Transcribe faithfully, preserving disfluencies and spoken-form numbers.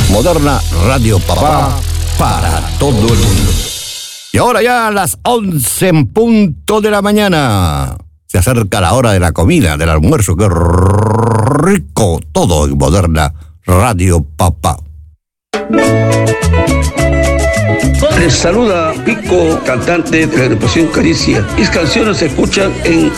Moderna Radio Papá para todo el mundo. Y ahora ya a las once en punto de la mañana. Se acerca la hora de la comida, del almuerzo. ¡Qué rico! Todo en Moderna Radio Papá. Les saluda Pico, cantante de la agrupación Caricia. Mis canciones se escuchan en